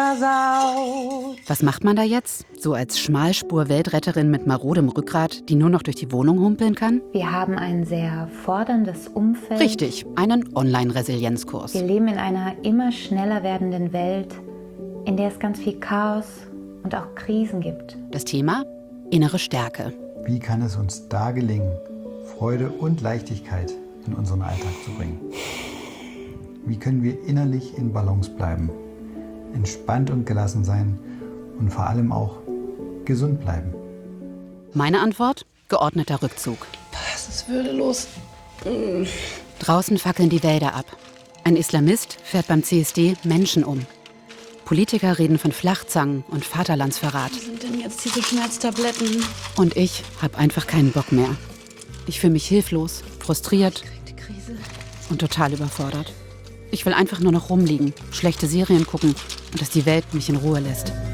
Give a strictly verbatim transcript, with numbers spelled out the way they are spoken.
versaut. Was macht man da jetzt? So als Schmalspur-Weltretterin mit marodem Rückgrat, die nur noch durch die Wohnung humpeln kann? Wir haben ein sehr forderndes Umfeld. Richtig, einen Online-Resilienzkurs. Wir leben in einer immer schneller werdenden Welt, in der es ganz viel Chaos und auch Krisen gibt. Das Thema? Innere Stärke. Wie kann es uns da gelingen, Freude und Leichtigkeit in unseren Alltag zu bringen? Wie können wir innerlich in Balance bleiben, entspannt und gelassen sein und vor allem auch gesund bleiben? Meine Antwort? Geordneter Rückzug. Es ist würdelos. Mm. Draußen fackeln die Wälder ab. Ein Islamist fährt beim C S D Menschen um. Politiker reden von Flachzangen und Vaterlandsverrat. Was sind denn jetzt diese Schmerztabletten? Und ich habe einfach keinen Bock mehr. Ich fühle mich hilflos, frustriert Die Krise. und total überfordert. Ich will einfach nur noch rumliegen, schlechte Serien gucken und dass die Welt mich in Ruhe lässt.